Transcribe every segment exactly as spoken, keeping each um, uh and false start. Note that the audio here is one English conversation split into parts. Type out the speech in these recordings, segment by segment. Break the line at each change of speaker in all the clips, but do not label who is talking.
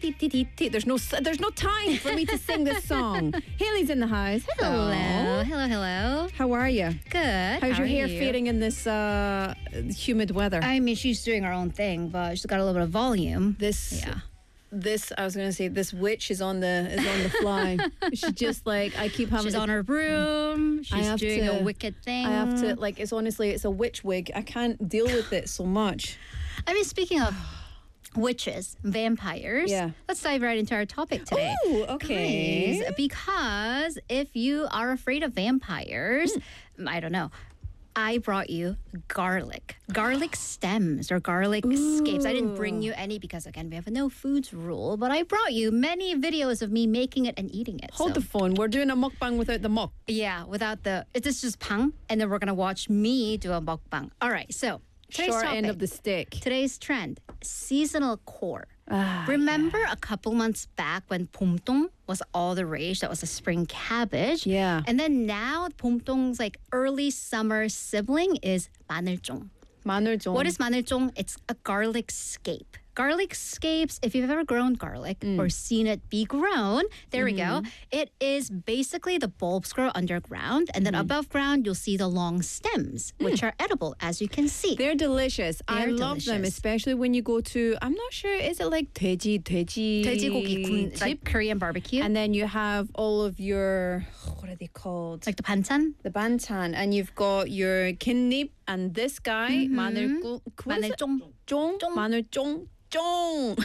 There's no there's no time for me to sing this song. Haley's in the house. Hello.
Hello, hello, hello.
How are you?
Good.
How's
How
your
are
hair
you?
faring in this uh, humid weather?
I mean, she's doing her own thing, but she's got a little bit of volume.
This
Yeah.
This I was gonna say this witch is on the is on the fly. She's just like I keep having.
She's
to,
on her broom. She's
have
doing
to-
a wicked thing.
I have to like it's honestly it's a witch wig. I can't deal with it so much.
I mean, speaking of witches, vampires.
Yeah.
Let's dive right into our topic today.
Oh, okay.
Guys, because if you are afraid of vampires, I don't know. I brought you garlic, garlic stems or garlic scapes. I didn't bring you any because, again, we have a no foods rule, but I brought you many videos of me making it and eating it.
Hold
so.
the phone. We're doing a mukbang without the muk.
Yeah, without the, it's just pang, and then we're going to watch me do a mukbang. All right, so today's
Short
topic,
end of the stick.
today's trend, seasonal core.
Ah,
Remember a couple months back when 봄동 was all the rage? That was a spring cabbage.
Yeah.
And then now 봄동's like early summer sibling is 마늘종.
마늘종.
What is 마늘종? It's a garlic scape. Garlic scapes, if you've ever grown garlic or seen it be grown, there we go. It is basically the bulbs grow underground, and then above ground, you'll see the long stems, which are edible, as you can see.
They're delicious. I
They're
love them,
delicious.
especially when you go to. I'm not sure. Is it like 돼지 돼지
돼지고기 군, like Korean barbecue.
And then you have all of your what are they called?
like the 반찬.
the banchan, and you've got your kinnip and this guy 마늘국
마늘종.
종 마늘종 종.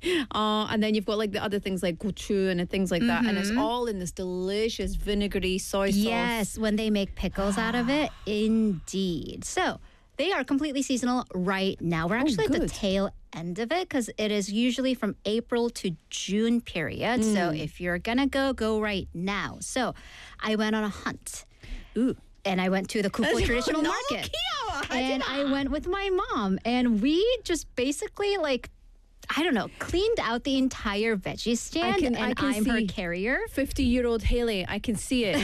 uh, and then you've got like the other things like gochu and things like that, and it's all in this delicious vinegary soy sauce.
Yes, when they make pickles out of it, indeed. So they are completely seasonal right now. We're actually at the
good.
tail end of it because it is usually from April to June period. So if you're gonna go, go right now. So I went on a hunt.
Ooh.
And I went to the Kupo Traditional
너무
Market.
귀여워.
And I went with my mom. And we just basically like, I don't know, cleaned out the entire veggie stand.
can-
and
I can
I'm her
see.
carrier.
fifty-year-old Haley, I can see it.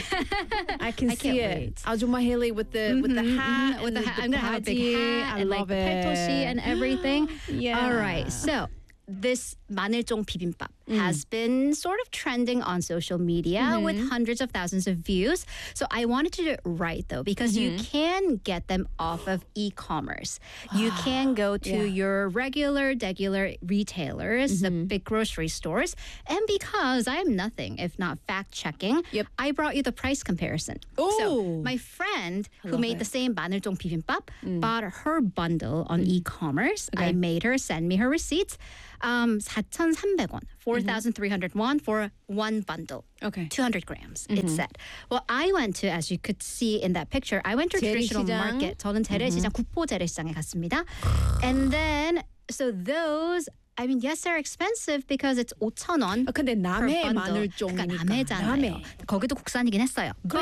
I can
I
see
can't
it.
wait.
Ajuma Haley with the with the hat,
With
and
the hat, I'm gonna have a big
baji.
hat
I
and
love
like the
it.
petoshi and everything.
Yeah.
All right. So this 마늘종 bibimbap
Mm.
has been sort of trending on social media
Mm-hmm.
with hundreds of thousands of views. So I wanted to do it right though, because you
Mm-hmm.
can get them off of e-commerce. You can go to
Yeah.
your regular, regular retailers, the
Mm-hmm.
big grocery stores, and because I am nothing if not fact checking,
Yep.
I brought you the price comparison.
Ooh.
So my friend who
love
made
it.
the same 마늘종 bibimbap bought her bundle on
Mm.
e-commerce. I
Okay.
made her send me her receipts. Um, 사천삼백 원, four thousand three hundred won for one bundle.
Okay.
two hundred grams, it said. Well, I went to, as you could see in that picture, I went to a traditional
재래시장.
market. 저는 재래시장, 구포 재래시장에 갔습니다. And then, so those, I mean, yes, they're expensive because it's 오천 원
아, 근데
per
남해
bundle.
마늘종이니까.
그러니까 남해잖아요.
남해.
거기도 국산이긴 했어요.